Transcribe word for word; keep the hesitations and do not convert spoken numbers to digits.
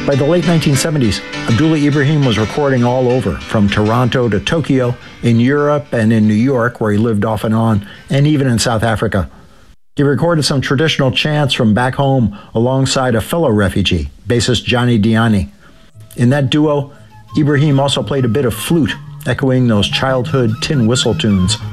By the late nineteen seventies, Abdullah Ibrahim was recording all over, from Toronto to Tokyo, in Europe and in New York, where he lived off and on, and even in South Africa. He recorded some traditional chants from back home alongside a fellow refugee, bassist Johnny Diani. In that duo, Ibrahim also played a bit of flute, echoing those childhood tin whistle tunes